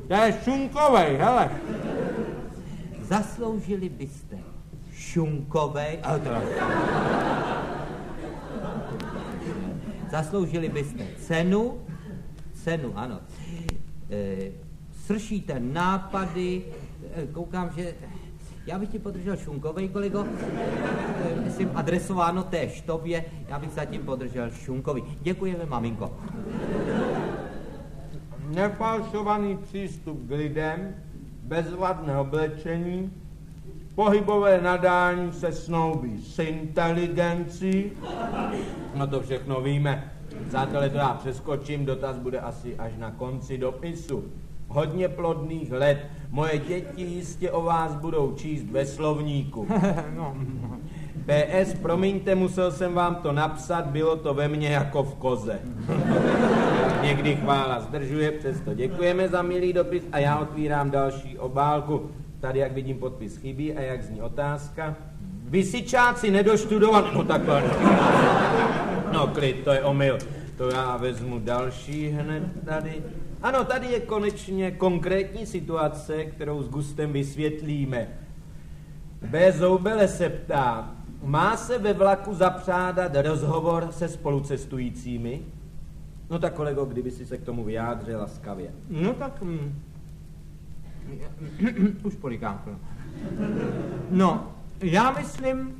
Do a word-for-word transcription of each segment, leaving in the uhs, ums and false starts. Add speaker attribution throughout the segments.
Speaker 1: To je šunkovej, hele.
Speaker 2: Zasloužili byste šunkovej, ale to... Zasloužili byste cenu, cenu, ano. E, sršíte nápady, e, koukám, že... Já bych ti podržel šunkovej, kolego. E, myslím, adresováno té štově, já bych zatím podržel šunkový. Děkujeme, maminko.
Speaker 1: Nefalšovaný přístup k lidem, bezvadné oblečení, pohybové nadání se snoubí s inteligencí. No to všechno víme. Přátelé, to já přeskočím, dotaz bude asi až na konci dopisu. Hodně plodných let. Moje děti jistě o vás budou číst ve slovníku.
Speaker 2: No.
Speaker 1: P S, promiňte, musel jsem vám to napsat, bylo to ve mně jako v koze. Někdy chvála zdržuje, přesto děkujeme za milý dopis a já otvírám další obálku. Tady, jak vidím, podpis chybí a jak zní otázka. Vysičáci nedoštudovaní... No takhle. No klid, to je omyl. To já vezmu další hned tady. Ano, tady je konečně konkrétní situace, kterou s gustem vysvětlíme. B. Zoubele se ptá, má se ve vlaku zapřádat rozhovor se spolucestujícími? No tak, kolego, kdyby si se k tomu vyjádřil laskavě.
Speaker 2: No tak... Hm. Už polikám. No, já myslím...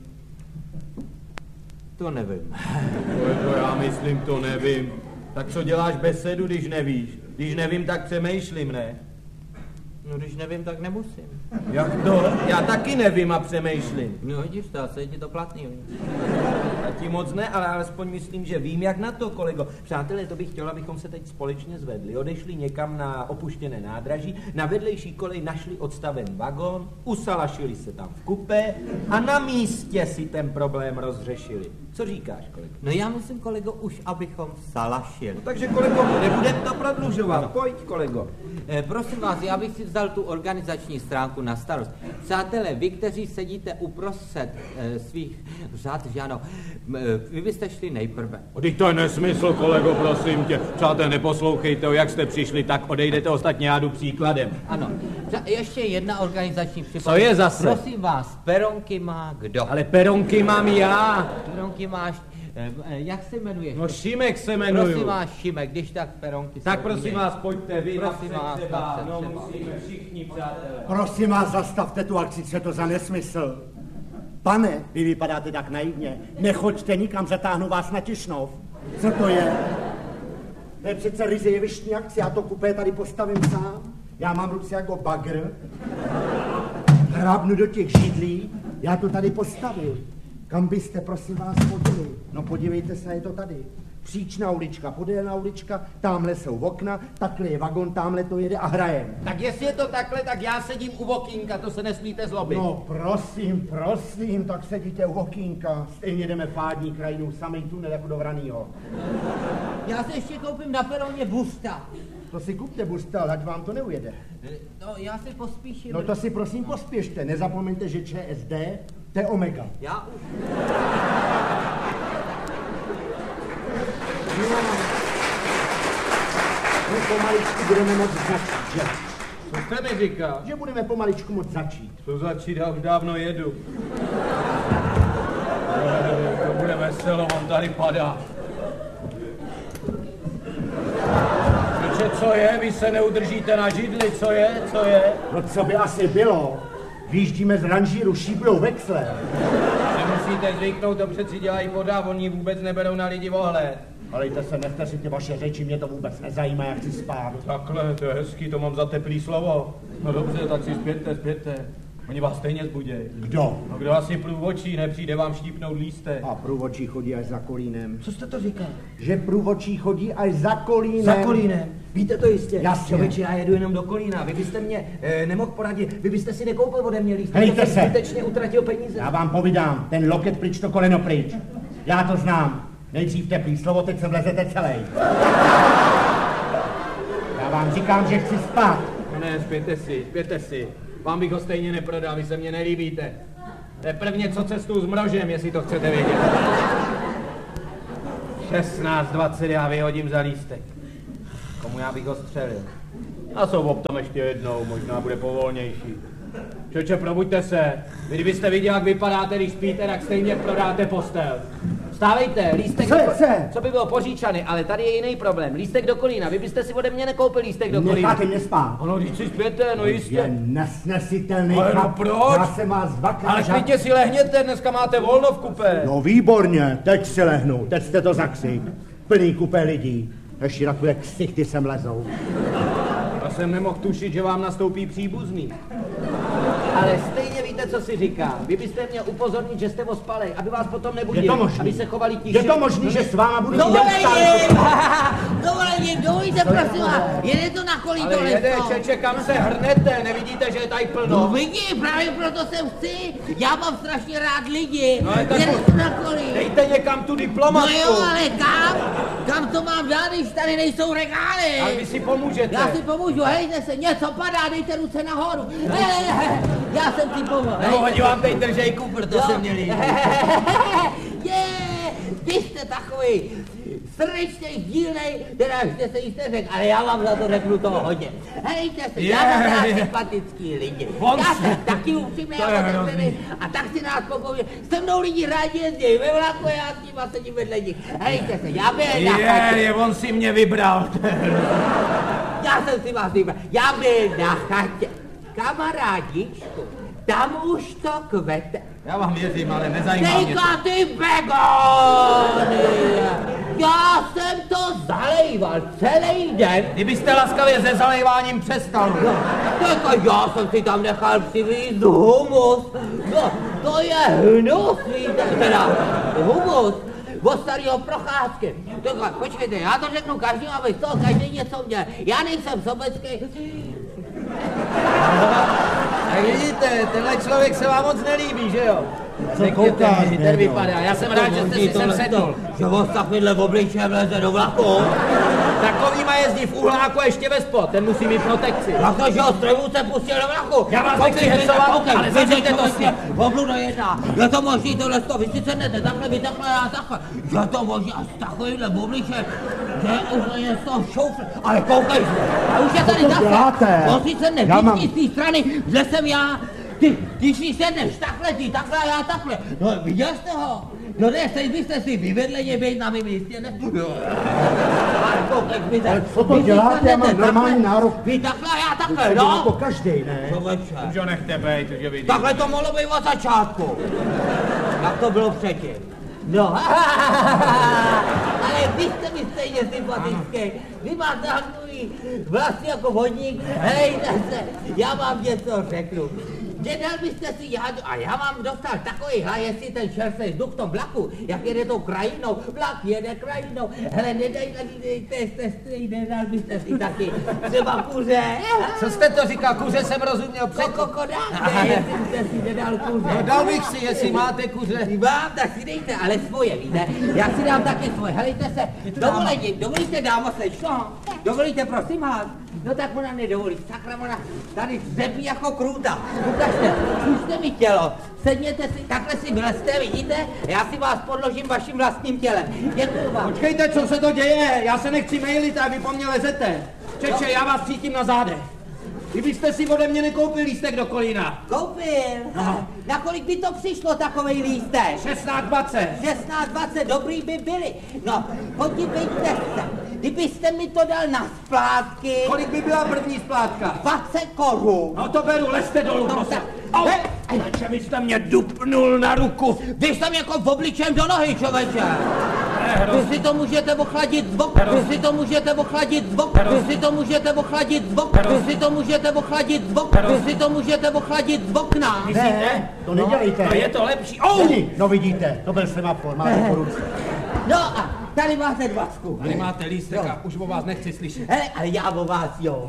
Speaker 2: To nevím.
Speaker 1: Kolego, já myslím, to nevím. Tak co děláš besedu, když nevíš? Když nevím, tak přemýšlím, ne?
Speaker 2: No, když nevím, tak nemusím.
Speaker 1: Jak to? Já taky nevím a přemýšlím.
Speaker 2: No, vidíš to, asi je ti to platný.
Speaker 1: Ti moc ne, ale alespoň myslím, že vím, jak na to, kolego. Přátelé, to bych chtěl, abychom se teď společně zvedli. Odešli někam na opuštěné nádraží, na vedlejší kolej našli odstaven vagón, usalašili se tam v kupé a na místě si ten problém rozřešili. Co říkáš, kolego?
Speaker 2: No já myslím, kolego, už abychom salašili.
Speaker 1: No, takže, kolego, nebudem to prodlužovat. No. Pojď, kolego.
Speaker 2: Eh, prosím vás, já bych si vzal tu organizační stránku na starost. Přátelé, vy, kteří sedíte uprostřed eh, svých řad, že ano, eh, vy byste šli nejprve.
Speaker 1: Teď to je nesmysl, kolego, prosím tě. Přátelé, neposlouchejte, jak jste přišli, tak odejdete, ostatně já jdu příkladem.
Speaker 2: Ano, ještě jedna organizační připomínka.
Speaker 1: Co je zase?
Speaker 2: Prosím vás, peronky má kdo?
Speaker 1: Ale peronky mám já.
Speaker 2: Peronky máš, eh, jak se jmenuješ?
Speaker 1: No Šimek se jmenuju.
Speaker 2: Prosím vás, Šimek, když tak peronky.
Speaker 1: Tak prosím vás, pojďte vy,
Speaker 2: prosím vás,
Speaker 1: třeba, no
Speaker 2: třeba.
Speaker 1: musíme všichni, přátelé.
Speaker 3: Prosím vás, zastavte tu akci, co je to za nesmysl. Pane, vy vypadáte tak naivně, nechoďte nikam, zatáhnu vás na Tišnov. Co to je? To je přece ryze jevištní akce, já to kupé tady postavím sám. Já mám ruce jako bagr, hrábnu do těch židlí, já to tady postavím. Kam byste, prosím vás, chodili? No podívejte se, je to tady. Příčná ulička, podélná ulička, tamhle jsou okna, takhle je vagon, tamhle to jede a hrajem.
Speaker 1: Tak jestli je to takhle, tak já sedím u okýnka, to se nesmíte zlobit.
Speaker 3: No prosím, prosím, tak sedíte u okýnka. Stejně jdeme pádní krajinou, samej tunel jako do Vranýho.
Speaker 2: Já se ještě koupím na peroně busta.
Speaker 3: To si kupte busta, ať vám to neujede.
Speaker 2: No, já si pospíším.
Speaker 3: No to si prosím pospěšte, nezapomeňte, že ČSD, to je Omega.
Speaker 2: Já už...
Speaker 3: My pomaličku budeme moct začít, že?
Speaker 1: Co jste mi říkal?
Speaker 3: Že budeme pomaličku moct začít.
Speaker 1: Co začít, já už dávno jedu. To bude veselo, on tady padá. Protože co je? Vy se neudržíte na židli, co je? Co je?
Speaker 3: No co by asi bylo? Vyjíždíme z ranžíru, šíplou vexle.
Speaker 1: Nemusíte zvyknout, to přeci dělají voda, oni vůbec neberou na lidi ohled.
Speaker 3: Alejte se, nechte si ty vaše řeči, mě to vůbec nezajímá, jak chci spát.
Speaker 1: Takhle, to je hezký, to mám za teplý slovo. No dobře, tak si zpěte, zpěte. Oni vás stejně zbudějí.
Speaker 3: Kdo?
Speaker 1: No kdo asi průvočí, nepřijde vám štípnout lístek.
Speaker 3: A průvočí chodí až za Kolínem.
Speaker 1: Co jste to říkal?
Speaker 3: Že průvočí chodí až za Kolínem.
Speaker 4: Za Kolínem. Víte to jistě.
Speaker 3: Jasně.
Speaker 4: Člověče, já jedu jenom do Kolína. Vy byste mě eh, nemohl poradit, vy byste si nekoupil ode mě lístek.
Speaker 3: Hejte se.
Speaker 4: Zbytečně utratil peníze.
Speaker 3: Já vám povídám, ten loket pryč, to koleno pryč. Já to znám. Nejdřív teplý slovo, teď se vlezete celý. Já vám říkám, že chci spát.
Speaker 1: No ne, zpěte si, zpěte si. Vám bych ho stejně neprodal, vy se mně nelíbíte. To je prvně co cestou s mrožem, jestli to chcete vědět. šestnáct dvacet já vyhodím za lístek. Komu já bych ho střelil? A jsou v tom ještě jednou, možná bude povolnější. Čoče, probuďte se. Vy kdybyste viděl, jak vypadáte, když spíte, tak stejně prodáte postel. Vstávejte, lístek
Speaker 3: Co,
Speaker 1: do
Speaker 3: co?
Speaker 1: Co by bylo poříčany, ale tady je jiný problém. Lístek do Kolína, vy byste si ode mě nekoupil lístek do Kolína.
Speaker 3: Necháte mě spát.
Speaker 1: Ono, když si spěte, no jistě.
Speaker 3: Je nesnesitelný.
Speaker 1: Ale no
Speaker 3: chlap.
Speaker 1: proč?
Speaker 3: Já jsem vás dvakrát...
Speaker 1: Ale klidně si lehněte, dneska máte volno v kupé.
Speaker 3: No výborně, teď si lehnu, teď jste to zakřik. Plný kupé lidí. Ještě takové ksichty sem lezou.
Speaker 1: Já jsem nemohl tušit, že vám nastoupí příbuzný. Ale stejně víte, co si říká. Vy byste mě upozornit, že jste ospalej, aby vás potom nebudili.
Speaker 3: Je to možný.
Speaker 1: Aby se chovali tiše.
Speaker 3: Je to možný, že s váma budu
Speaker 2: Dovolením! Dovolením, dovolíte, prosím vás, jede to na kolí to
Speaker 1: Ale jede,
Speaker 2: lesko.
Speaker 1: čeče, kam se hrnete, nevidíte, že je tady
Speaker 2: No
Speaker 1: plno?
Speaker 2: vidím, právě proto sem chci. Já mám strašně rád lidi.
Speaker 1: No, ale tak
Speaker 2: Jede
Speaker 1: mu-
Speaker 2: to na kolí.
Speaker 1: Dejte někam tu
Speaker 2: No
Speaker 1: diplomatku.
Speaker 2: jo, ale kam? Kam to mám dát, když tady nejsou regály?
Speaker 1: Ale vy si pomůžete.
Speaker 2: Já si pomůžu, hejte se, něco padá, dejte ruce nahoru. Hej, hej, já jsem ti pomohl.
Speaker 1: No, oni vám teď držej kufr, to se mě líbí.
Speaker 2: Je, vy jste takový srdečnej, dílnej, teda jste se jste řekl, ale já vám za to řeknu toho hodně. Hejte se, já mám rád sympatický lidi. Já jsem taky upřímný
Speaker 1: To je
Speaker 2: a
Speaker 1: hrozný.
Speaker 2: otevřený a tak si nás pokouším. Se mnou lidi rádi jezdí ve vlaku, já s nima sedím vedle nich. Hejte se, já byl na
Speaker 1: Je,
Speaker 2: chatě.
Speaker 1: je, on si mě vybral.
Speaker 2: Já jsem si vás vybral. Já byl na chatě. Kamarádičku, tam už to kvete.
Speaker 1: Já vám věřím, ale nezajímá mě to.
Speaker 2: Tejka ty begony! Já jsem to zalejval celý den.
Speaker 1: Kdybyste laskavě se zalejváním přestal.
Speaker 2: No, tejka, já jsem si tam nechal přivízt humus. No, to je hnus, víte, teda humus. Od starého Procházky. Tejka, počkejte, já to řeknu každému, aby z toho každý něco měl. Já nejsem sobecký.
Speaker 1: Tak vidíte, tenhle člověk se vám moc nelíbí, že jo?
Speaker 3: Co koukáš,
Speaker 1: mi, ten
Speaker 3: Bédo?
Speaker 1: vypadá, já jsem rád, že jste si sem sedl.
Speaker 2: Že on s takovýmhle obličejem leze do vlaku.
Speaker 1: Takovýma jezdí v uhláku a ještě ve spod, ten musí mít protekci.
Speaker 2: Jak to, že ho strojvůdce pustil do vlaku?
Speaker 1: Já vás
Speaker 2: Koukej,
Speaker 1: nechci
Speaker 2: vy
Speaker 1: hecovat,
Speaker 2: koukej,
Speaker 1: ale
Speaker 2: vy
Speaker 1: zavřete to
Speaker 2: vlastně obluda jedná. Je to možný tohle to, vy si sednete takhle, vy takhle, já takhle. Je to možný a s takovýmhle obličejem, že je úplně z toho šoufl. Ale koukej se, a už je tady
Speaker 3: to
Speaker 2: zase.
Speaker 3: děláte?
Speaker 2: On si sedne
Speaker 3: Já mám-
Speaker 2: vždycky z té strany, že jsem já. Ty, ty si sedneš takhle, ty takhle a já takhle. No viděl jste ho? No ne, teď byste si vyvedli být na mým místě, ne? Ale koukej, vy tak-
Speaker 3: Ale co to
Speaker 2: vy si
Speaker 3: děláte? Já mám
Speaker 2: sednete
Speaker 3: normální
Speaker 2: takhle.
Speaker 3: nárok.
Speaker 2: Vy takhle a já takhle,
Speaker 3: To
Speaker 2: no.
Speaker 3: jako každý, ne?
Speaker 2: Člověče.
Speaker 1: Už ho nechte bejt, už je vidím.
Speaker 2: Takhle to mohlo být od začátku. Jak to bylo předtím. No, ale vy jste mi stejně sympatický. Vy máte takový vlastně jako vodník. Hejte se, já vám něco řeknu. Nedal byste si jádu, a já vám dostal takový hla, jestli ten čerstvý vzduch v tom vlaku, jak jede tou krajinou, vlak jede krajinou, hele, nedej, nedejte, jste stejný, nedal byste si taky třeba kuře.
Speaker 1: Co jste to říkal, kuře jsem rozuměl před...
Speaker 2: Koko dáte, jestli jste si nedal kuře.
Speaker 1: No dal bych si, jestli máte kuře.
Speaker 2: Mám, tak si dejte, ale svoje, víte? Já si dám taky svoje, helejte se, dovolení, dovolíte, dámo, slečno? Dovolíte, prosím vás? No tak ona nedovolí, sakra, ona tady zepí jako krůta. Ukažte, zkuste mi tělo, sedněte si, takhle si vylezte, vidíte? Já si vás podložím vaším vlastním tělem. Děkuju vám.
Speaker 1: Počkejte, co se to děje? Já se nechci mailit a vy po mně lezete. Čeče, já vás cítím na zádech. Kdybyste si ode mě nekoupil lístek do Kolína.
Speaker 2: Koupil.
Speaker 1: No.
Speaker 2: Na kolik by to přišlo, takovej lístek?
Speaker 1: šestnáct dvacet.
Speaker 2: šestnáct dvacet, dobrý by byli. No, podívejte se, kdybyste mi to dal na splátky,
Speaker 1: Kolik by byla první splátka?
Speaker 2: dvacet korun.
Speaker 1: No to beru, lezte dolů,
Speaker 2: No,
Speaker 1: prosím.
Speaker 2: tak-
Speaker 1: Au!
Speaker 2: Hej!
Speaker 1: Čeče, vy jste mě dupnul na ruku.
Speaker 2: Vy jste mi jako v obličejem do nohy, člověče.
Speaker 1: hrozný.
Speaker 2: Vy si to můžete ochladit z boku, vy si to můžete ochladit z boku, vy si to můžete ochladit z boku, vy si to můžete ochladit z boku, vy si to můžete ochladit z okna.
Speaker 3: Ne, to nedělejte.
Speaker 1: No je to lepší. Au!
Speaker 3: Není. No vidíte, to byl semafor, máte po ruce.
Speaker 2: No a tady máte dvacku.
Speaker 1: Tady máte lístek a už o vás nechci slyšet.
Speaker 2: Hele, ale já o vás, jo.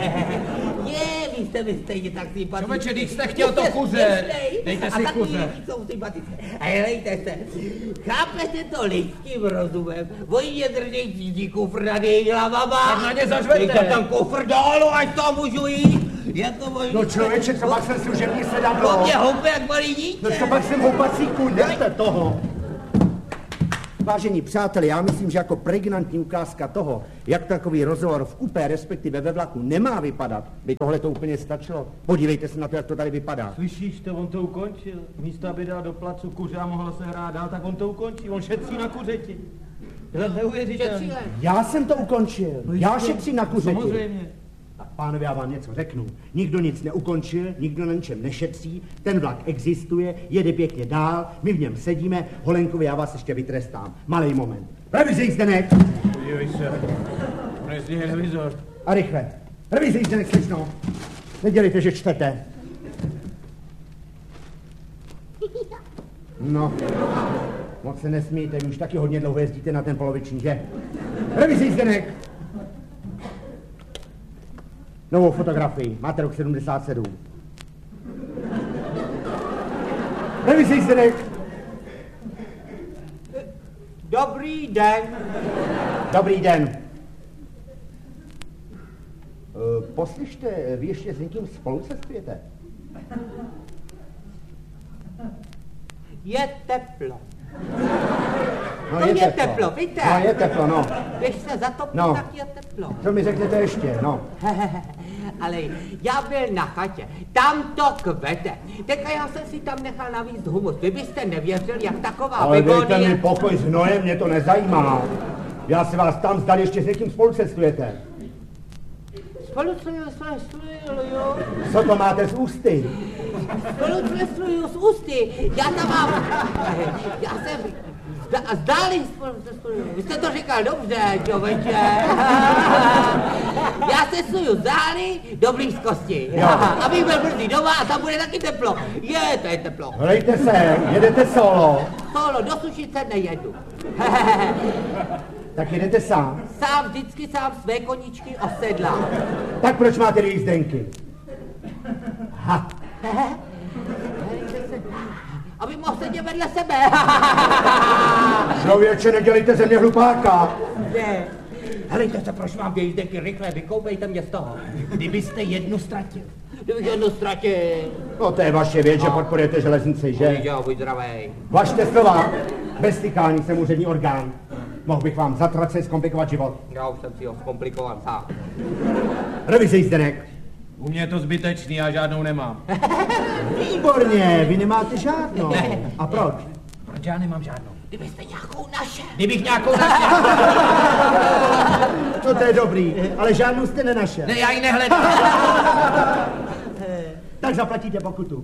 Speaker 2: Je, vy jste mi stejně tak sympatický.
Speaker 1: Člověče, když jste chtěl to
Speaker 2: Jste
Speaker 1: kuře,
Speaker 2: směšnej
Speaker 1: dejte
Speaker 2: a
Speaker 1: si
Speaker 2: taky
Speaker 1: kuře.
Speaker 2: lidi jsou sympatické. A helejte se, chápete to lidským rozumem? Oni mě drží dídí kufr nad její hlavama.
Speaker 1: Tak na ně zařvete.
Speaker 2: Dejte ten kufr dolů, ať to můžu jít. Je to možný.
Speaker 3: No člověče, co pak jsem služební
Speaker 2: Po
Speaker 3: sedadlo?
Speaker 2: mě houpe jak malý dítě.
Speaker 3: No co pak jsem houpací kůň, nechte toho. Vážení přátelé, já myslím, že jako pregnantní ukázka toho, jak takový rozhovor v kupé, respektive ve vlaku, nemá vypadat, by tohle to úplně stačilo. Podívejte se na to, jak to tady vypadá.
Speaker 1: Slyšíš to, on to ukončil. Místo, aby dal do placu kuře a mohlo se hrát dál, tak on to ukončí. On šetří na kuřeti. To je neuvěřitelné.
Speaker 3: Já jsem to ukončil.
Speaker 1: No
Speaker 3: já šetřím na kuřeti.
Speaker 1: Samozřejmě.
Speaker 3: Tak pánové, já vám něco řeknu. Nikdo nic neukončil, nikdo na ničem nešetří, ten vlak existuje, jede pěkně dál, my v něm sedíme, Holenkovi, já vás ještě vytrestám. Malej moment. Revizi Zdeněk!
Speaker 1: Podívej se, dnes je revizor.
Speaker 3: A rychle. Revizi Zdeněk, slyšno. Nedělejte, že čtete. No, moc se nesmíte, vy už taky hodně dlouho jezdíte na ten poloviční, že? Revizi Zdeněk! Novou fotografii, máte rok sedmdesát sedm. Revizi Zdeněk!
Speaker 2: Dobrý den.
Speaker 3: Dobrý den. E, poslyšte, vy ještě s někým spolu cestujete?
Speaker 2: Je teplo.
Speaker 3: No,
Speaker 2: To je teplo. teplo, víte?
Speaker 3: No, je teplo, no.
Speaker 2: Když se zatopí,
Speaker 3: No.
Speaker 2: tak je teplo.
Speaker 3: Co mi řeknete ještě, no?
Speaker 2: Ale já byl na chatě, tam to kvete. Teďka já jsem si tam nechal navíc humus. Vy byste nevěřil, jak taková
Speaker 3: Ale dejte mi
Speaker 2: begonie...
Speaker 3: pokoj s hnojem, mě to nezajímá. Já se vás tam zdali, ještě s někým spolu cestujete.
Speaker 2: Spolucestuju, spolucestuju, jo.
Speaker 3: Co to máte z ústy?
Speaker 2: Spolucestuju z ústy. Já tam mám... Já jsem... Zda, zdáli spolucestuju. Vy jste to říkal dobře, člověče. Já cestuju zdáli do blízkosti.
Speaker 3: Jo.
Speaker 2: Abych byl brzy doma a tam bude taky teplo. Je, to je teplo.
Speaker 3: Hlejte se, jedete solo.
Speaker 2: Solo, do Sušice nejedu.
Speaker 3: Tak jedete sám.
Speaker 2: Sám vždycky sám své koníčky osedlám.
Speaker 3: Tak proč máte dvě jízdenky? Ha.
Speaker 2: Aby mohl sedět vedle sebe.
Speaker 3: Člověče, nedělejte ze mě hlupáka.
Speaker 2: Ne. Helejte se, proč mám dvě jízdenky, rychle, vykoupejte mě z toho.
Speaker 1: Kdybyste jednu ztratil.
Speaker 2: Kdybych jednu ztratil.
Speaker 3: No to je vaše věc, že podporujete železnici, že?
Speaker 2: Jo, buď zdravej.
Speaker 3: Vašte slova. Bez stykání jsem úřední orgán. Mohl bych vám zatraceně zkomplikovat život.
Speaker 2: Já už jsem si ho zkomplikoval sám.
Speaker 3: Revizi Zdeněk.
Speaker 1: U mě je to zbytečný, já žádnou nemám.
Speaker 3: Výborně, vy nemáte žádnou.
Speaker 2: Ne.
Speaker 3: A proč?
Speaker 1: Proč já nemám žádnou?
Speaker 2: Kdybyste nějakou našel.
Speaker 1: Kdybych nějakou našel.
Speaker 3: No to je dobrý, ale žádnou jste nenašel.
Speaker 1: Ne, já ji nehledám.
Speaker 3: Tak zaplatíte pokutu.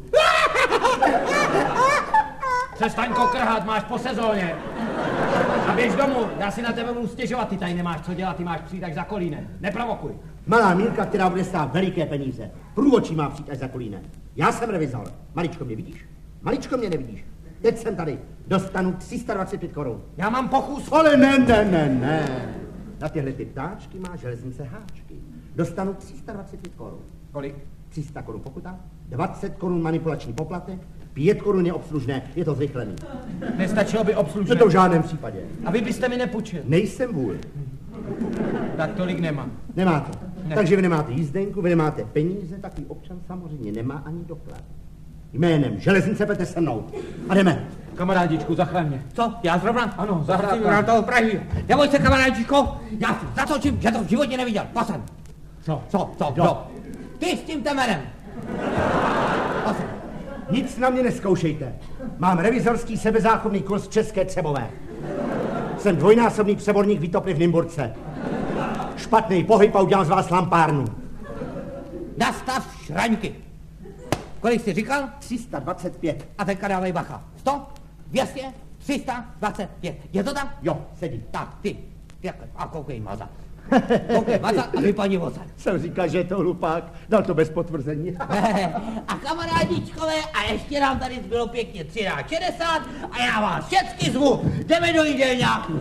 Speaker 1: Přestaň kokrhat, máš po sezóně. A běž domů, já si na tebe budu stěžovat, ty tady nemáš co dělat, ty máš přijít až za Kolínem. Neprovokuj.
Speaker 3: Malá Mílka, která bude stát veliké peníze. Průvočí má přijít až za Kolínem. Já jsem revizor. Maličko mě vidíš? Maličko mě nevidíš. Teď jsem tady. Dostanu tři sta dvacet pět korun.
Speaker 1: Já mám pochůz.
Speaker 3: Ale ne, ne, ne, ne. Na tyhle ty ptáčky má železnice háčky. Dostanu tři sta dvacet pět korun.
Speaker 1: Kolik?
Speaker 3: tři sta korun pokuta, dvacet korun manipulační poplatek, pět korun je obslužné, je to zrychlený.
Speaker 1: Nestačilo by
Speaker 3: No
Speaker 1: obslužné.
Speaker 3: to v žádném případě.
Speaker 1: A vy byste mi nepůjčil.
Speaker 3: Nejsem vůl.
Speaker 1: Tak tolik nemám.
Speaker 3: Nemáte.
Speaker 1: Ne.
Speaker 3: Takže vy nemáte jízdenku, vy nemáte peníze, takový občan samozřejmě nemá ani doklad. Jménem železnice pojďte se mnou. A jdeme.
Speaker 1: Kamarádičku, zachraň mě.
Speaker 2: Co? Já zrovna?
Speaker 1: Ano,
Speaker 2: Zahrát
Speaker 1: zahrádka.
Speaker 2: toho Prahy. Neboj se, kamarádičko. Já si zatočím, že to v životě neviděl. Posem.
Speaker 3: Co?
Speaker 2: Co? Co?
Speaker 3: Jo.
Speaker 2: Co? Ty s tím temerem. Posem.
Speaker 3: Nic na mě neskoušejte. Mám revizorský sebezáchovný kurz České Třebové. Jsem dvojnásobný přeborník výtopny v Nymburce. Špatný pohyb a udělám z vás lampárnu.
Speaker 2: Nastav šraňky. Kolik jsi říkal?
Speaker 3: tři sta dvacet pět.
Speaker 2: A teďka dávej bacha. sto, dvě stě, tři sta dvacet pět. Je to tak?
Speaker 3: Jo, sedí.
Speaker 2: Tak, ty. Takhle. A koukej, maza. Koukej, maza a vypadni vozem.
Speaker 3: Jsem říkal, že je to hlupák. Dal to bez potvrzení.
Speaker 2: A kamarádičkové, a ještě nám tady zbylo pěkně třináct šedesát a já vás všechny zvu. Jdeme do jídelňáku.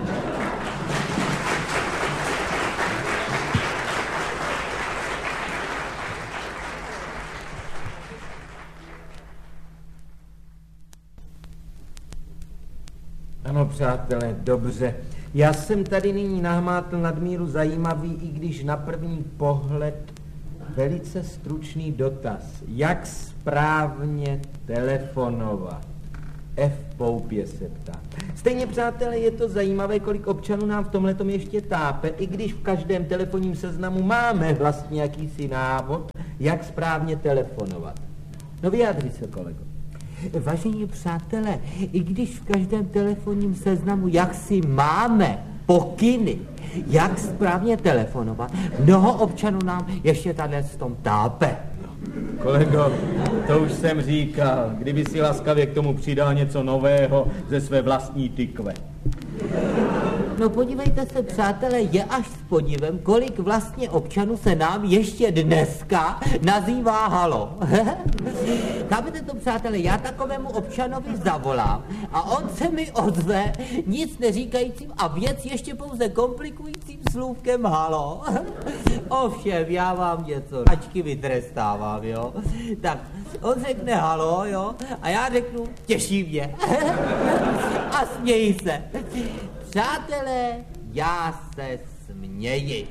Speaker 1: Ano, přátelé, dobře. Já jsem tady nyní nahmátl nadmíru zajímavý, i když na první pohled velice stručný dotaz. Jak správně telefonovat? F. Poupě se ptá. Stejně, přátelé, je to zajímavé, kolik občanů nám v tomhletom ještě tápe, i když v každém telefonním seznamu máme vlastně jakýsi návod, jak správně telefonovat. No vyjádři se, kolego.
Speaker 2: Vážení přátelé, i když v každém telefonním seznamu jaksi máme pokyny, jak správně telefonovat, mnoho občanů nám ještě tady v tom tápe.
Speaker 1: Kolego, to už jsem říkal, kdyby si laskavě k tomu přidal něco nového ze své vlastní tykve.
Speaker 2: No podívejte se, přátelé, je až s podivem, kolik vlastně občanů se nám ještě dneska nazývá halo. Chápete to, přátelé, já takovému občanovi zavolám a on se mi ozve nic neříkajícím a věc ještě pouze komplikujícím slůvkem halo. Ovšem, já vám něco ačky vytrestávám, jo. Tak on řekne halo, jo, a já řeknu těší mě. A smějí se. Přátelé, já se směji.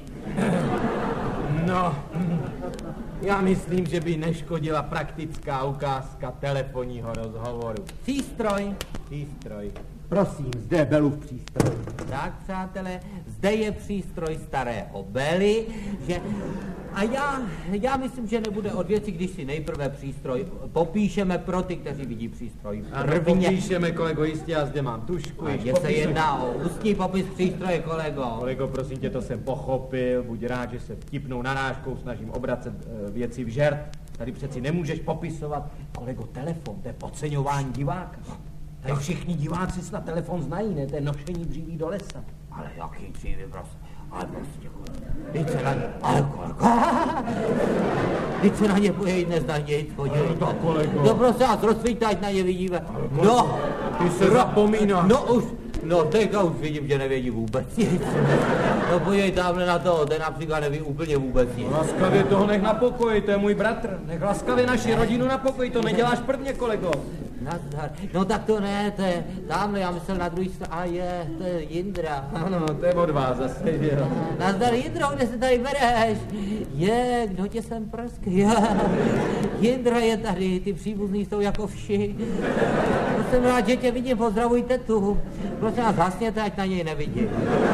Speaker 1: No, já myslím, že by neškodila praktická ukázka telefonního rozhovoru.
Speaker 2: Přístroj.
Speaker 1: Přístroj.
Speaker 3: Prosím, zde je Belův přístroj.
Speaker 2: Tak, přátelé, zde je přístroj starého Bely, že... A já, já myslím, že nebude od věci, když si nejprve přístroj popíšeme pro ty, kteří vidí přístroj prvně.
Speaker 1: Popíšeme, kolego, jistě, já zde mám tušku.
Speaker 2: A že se jedná o ústní popis přístroje, kolego.
Speaker 1: Kolego, prosím tě, to jsem pochopil, buď rád, že se vtipnou narážkou snažím obracet e, věci v žert. Tady přeci nemůžeš popisovat, kolego, telefon, to je podceňování diváka. Tady všichni diváci snad telefon znají, ne? To je nošení dříví do lesa.
Speaker 2: Ale jaký dříví, prostě. Ale prostě, teď se na ně, ale kolego, teď se na ně pojď, nezná nic, podívej to. No prostě, a rozsvíťte, ať na ně vidíme. No,
Speaker 1: ty se zapomínáš.
Speaker 2: No už, no teďka už vidím, že nevědí vůbec nic. No podívej tamhle na to, ten například neví úplně vůbec nic.
Speaker 1: Laskavě toho nech na pokoji, to je můj bratr. Nech laskavě naši rodinu na pokoji, to neděláš prvně, kolego.
Speaker 2: Nazdar. No tak to ne, to je tamhle, já myslel na druhý straně, a je, to je Jindra.
Speaker 1: Ano, to je od vás zase, jo.
Speaker 2: Nazdar, Jindro, kde se tady bereš? Je, kdo tě sem prsk? Je, Jindra je tady, ty příbuzní jsou jako vši. Jsem rád, že tě vidím, pozdravuj tetu. Prosím vás, hasněte, ať na něj nevidím.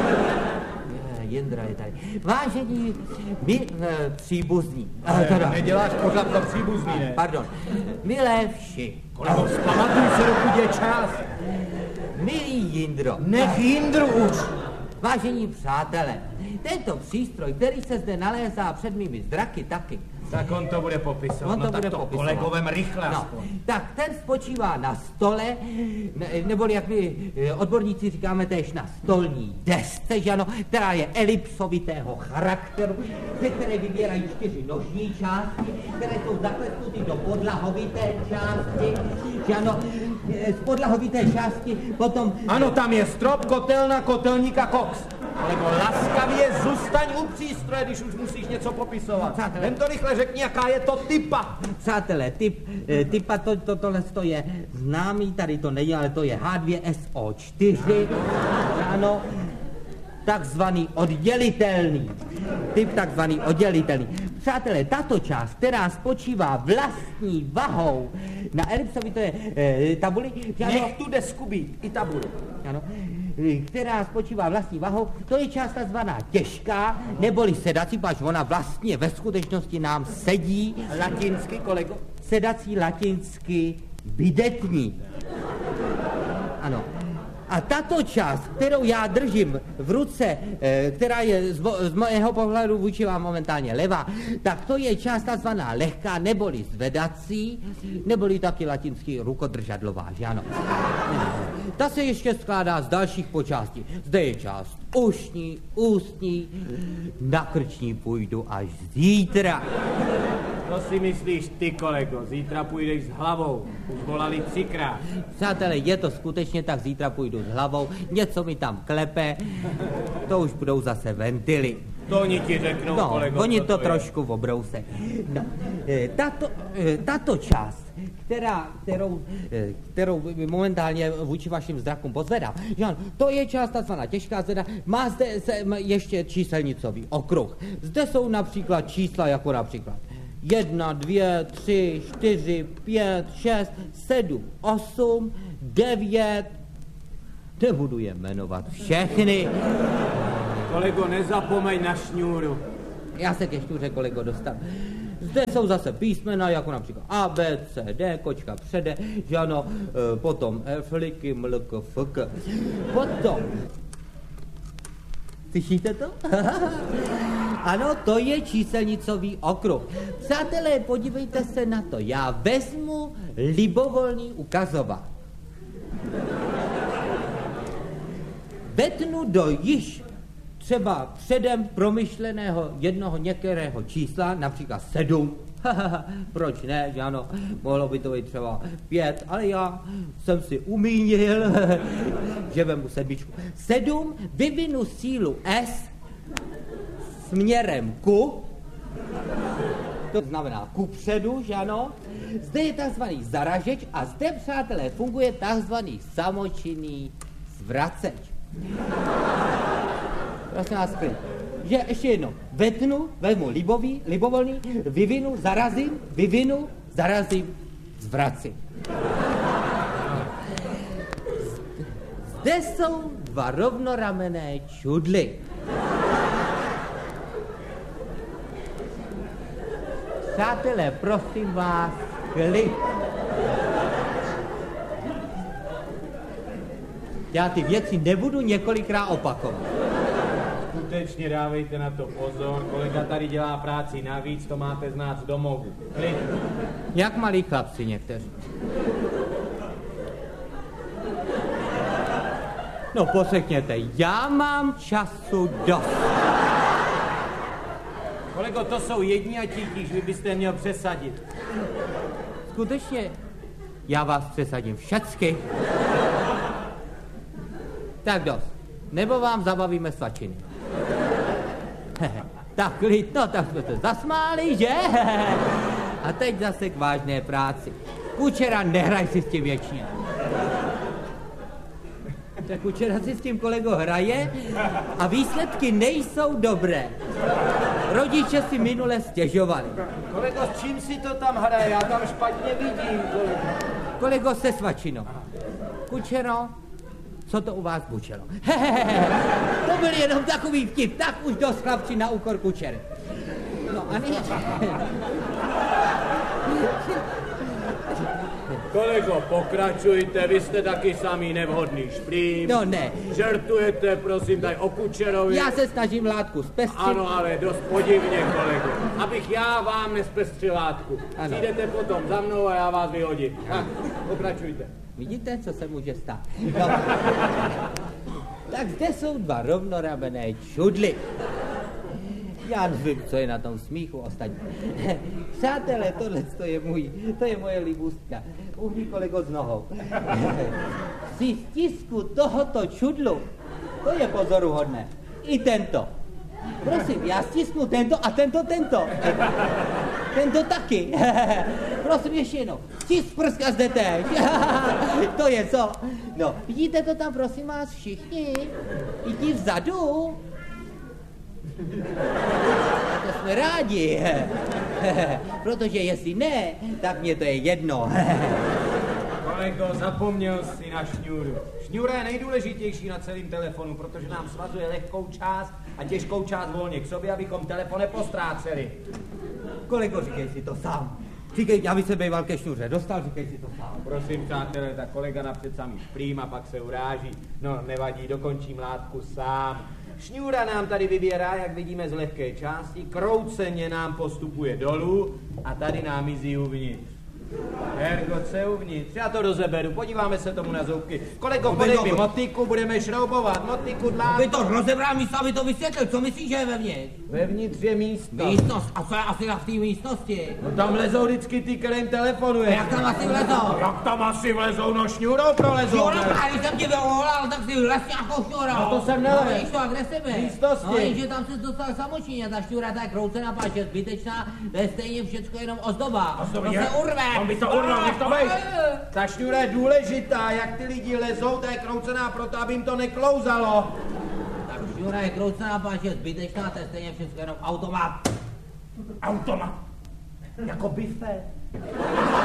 Speaker 2: Jindra je tady. Vážení, my e, příbuzní.
Speaker 1: Ne, teda, neděláš pořád za příbuzný, ne?
Speaker 2: Pardon. Milé vši.
Speaker 1: Kolego, vzpamatuj se, dokud je čas.
Speaker 2: Milý Jindro.
Speaker 1: Nech Jindru už.
Speaker 2: Vážení přátelé, tento přístroj, který se zde nalézá před mými zraky taky.
Speaker 1: Tak on to bude popisovat.
Speaker 2: On to
Speaker 1: no,
Speaker 2: bude
Speaker 1: tak to
Speaker 2: popisovat.
Speaker 1: kolegovem rychle
Speaker 2: no, tak ten spočívá na stole, ne, neboli jak my odborníci říkáme též na stolní desce, že ano, která je elipsovitého charakteru, ze které vybírají čtyři nožní části, které jsou zaklesnuty do podlahovité části, že ano, z podlahovité části potom...
Speaker 1: Ano, tam je strop, kotelna, kotelník a koks. Kolego, laskavě zůstaň u přístroje, když už musíš něco popisovat. Jen to rychle řekni, jaká je to typa.
Speaker 2: Přátelé, typ, typa to, to, tohle to je známý, tady to není, ale to je H dva S O čtyři, ano, takzvaný oddělitelný. Typ takzvaný oddělitelný. Přátelé, tato část, která spočívá vlastní vahou na elipsovité e, tabuli... Ano,
Speaker 1: nech tu desku být, i tabuli.
Speaker 2: Ano, která spočívá vlastní vahou, to je část takzvaná těžká, neboli sedací, pač ona vlastně ve skutečnosti nám sedí.
Speaker 1: Latinsky, kolego?
Speaker 2: Sedací latinsky bidetní. Ano. A tato část, kterou já držím v ruce, která je z, mo- z mého pohledu vůči vám momentálně levá, tak to je část takzvaná lehká, neboli zvedací, neboli taky latinsky rukodržadlová, že ano. Ta se ještě skládá z dalších počástí. Zde je část ušní, ústní, na krční půjdu až zítra.
Speaker 1: Co si myslíš ty, kolego? Zítra půjdeš s hlavou. Už volali třikrát.
Speaker 2: Přátelé, je to skutečně tak, zítra půjdu s hlavou, něco mi tam klepe, to už budou zase ventily.
Speaker 1: To oni ti řeknou,
Speaker 2: no,
Speaker 1: kolego.
Speaker 2: oni to,
Speaker 1: to
Speaker 2: trošku obrouse. No, tato, tato část, která, kterou, kterou momentálně vůči vašim zrakům pozvedám, že ano, to je část takzvaná těžká zvěda, má zde se, ještě číselnicový okruh. Zde jsou například čísla jako například Jedna, dvě, tři, čtyři, pět, šest, sedm, osm, devět. Nebudu je jmenovat všechny.
Speaker 1: Kolego, nezapomeň na šňůru.
Speaker 2: Já se ke šňůře, kolego, dostanu. Zde jsou zase písmena, jako například A, B, C, D, kočka přede, že ano, e, potom F, liky, mlk, fk. Potom. Slyšíte to? Ano, to je číselnicový okruh. Přátelé, podívejte se na to. Já vezmu libovolný ukazovák. Vetnu do již třeba předem promyšleného jednoho některého čísla, například sedm. Proč ne, že ano, mohlo by to být třeba pět, ale já jsem si umínil, že vemu sedmičku. Sedm, vyvinu sílu S směrem ku, to znamená kupředu, že ano. Zde je takzvaný zaražeč a zde, přátelé, funguje takzvaný samočinný zvraceč. Prosím vás, klid. Že ještě jedno, vetnu, vezmu libový, libovolný, vyvinu, zarazím, vyvinu, zarazím, zvracím. Zde jsou dva rovnoramenné čudly. Přátelé, prosím vás, klid. Já ty věci nebudu několikrát opakovat.
Speaker 1: Skutečně dávejte na to pozor, kolega tady dělá práci navíc, to máte znát z domovu. Klid.
Speaker 2: Jak malí chlapci někteří. No poslechněte, já mám času dost.
Speaker 1: Kolego, to jsou jedni a tíž, vy byste měl přesadit.
Speaker 2: Skutečně, já vás přesadím všecky. Tak dost. Nebo vám zabavíme svačiny. Tak klid, no tak jsme se zasmáli, že? A teď zase k vážné práci. Kučera, nehraj si s tím věčně. Tak Kučera si s tím, kolego, hraje a výsledky nejsou dobré. Rodiče si minule stěžovali.
Speaker 1: Kolego, s čím si to tam hraje? Já tam špatně vidím, kolego.
Speaker 2: Kolego, se svačinou. Kučero, co to u vás bučelo? To byl jenom takový vtip, tak už dost chlapci na úkor Kučery. No a nyní...
Speaker 1: Kolego, pokračujte, vy jste taky samý nevhodný šplím.
Speaker 2: No ne.
Speaker 1: Žertujete, prosím, tady o Kučerovi.
Speaker 2: Já se snažím látku zpestřit.
Speaker 1: Ano, ale dost podivně, kolego. Abych já vám nespestřil látku.
Speaker 2: Ano.
Speaker 1: Přijdete potom za mnou a já vás vyhodím. Tak, pokračujte.
Speaker 2: Vidíte, co se může stát? No. Tak zde jsou dva rovnoramenné čudly. Já nevím, co je na tom smíchu ostatní. Přátelé, tohle to je můj, to je moje libůstka. Uhni, kolego, s nohou. Při stisku tohoto čudlu, to je pozoruhodné. I tento. Prosím, já stisknu tento a tento, tento. Tento taky. Prosím, ještě jednou. Stisk prska zde tež. To je co? No, vidíte to tam, prosím vás, všichni? I ti vzadu. To jsme rádi. Protože jestli ne, tak mě to je jedno.
Speaker 1: Kolego, zapomněl jsi na šňůru. Šňůra je nejdůležitější na celém telefonu, protože nám svazuje lehkou část a těžkou část volně k sobě, abychom telefon nepostráceli.
Speaker 2: Kolego, říkej si to sám. Říkej, aby se býval ke šňůře dostal, říkej si to sám.
Speaker 1: Prosím, přátelé, tak kolega napřed samý šplím a pak se uráží. No, nevadí, dokončím látku sám. Šňůra nám tady vybírá, jak vidíme, z lehké části, krouceně nám postupuje dolů a tady nám mizí uvnitř. Hergot se uvnitř, já to rozeberu, podíváme se tomu na zoubky. Kolego, podej mi motiku, budeme šroubovat, motiku dlátko.
Speaker 2: Vy to rozebral místo, aby to vysvětlil, co myslíš, že je vevnitř?
Speaker 1: Vevnitř je místo.
Speaker 2: Místnost, a co je asi na v té místnosti?
Speaker 1: No tam lezou vždycky ty, kterým telefonuje.
Speaker 2: Jak tam asi vlezou?
Speaker 1: Jak tam asi vlezou, no šňůrou prolezou.
Speaker 2: Šňůra, právě jsem tě vyvolal, tak si vlez nějakou šňůrou.
Speaker 1: No to jsem nelez.
Speaker 2: No víš to, a kde jsi byl?
Speaker 1: Místnosti.
Speaker 2: No jenže tam se dostal samočinně, ta šňůra ta je kroucená, páč je zbytečná, to je stejně všecko jenom ozdoba.
Speaker 1: Ozdoba
Speaker 2: To
Speaker 1: je?
Speaker 2: se urve.
Speaker 1: On by to urval, nech to bejt. Ta šňůra je důležitá, jak ty lidi lezou, ta je kroucená proto, aby jim to neklouzalo.
Speaker 2: Tak šňůra je kroucená, páč je zbytečná, to je stejně všecko jenom automat.
Speaker 1: Automat.
Speaker 3: Jako bife.